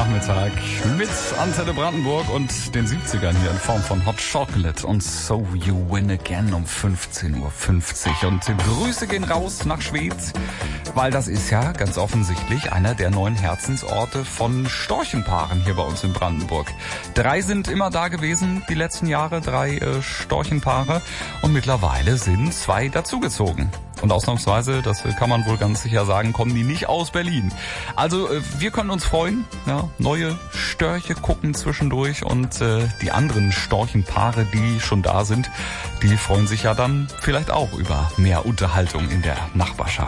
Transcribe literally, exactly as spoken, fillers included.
Nachmittag mit Antenne Brandenburg und den siebzigern hier in Form von Hot Chocolate und So You Win Again um fünfzehn Uhr fünfzig. Und Grüße gehen raus nach Schwedt, weil das ist ja ganz offensichtlich einer der neuen Herzensorte von Storchenpaaren hier bei uns in Brandenburg. Drei sind immer da gewesen, die letzten Jahre, drei äh, Storchenpaare, und mittlerweile sind zwei dazugezogen. Und ausnahmsweise, das kann man wohl ganz sicher sagen, kommen die nicht aus Berlin. Also wir können uns freuen, ja, neue Störche gucken zwischendurch, und äh, die anderen Storchenpaare, die schon da sind, die freuen sich ja dann vielleicht auch über mehr Unterhaltung in der Nachbarschaft.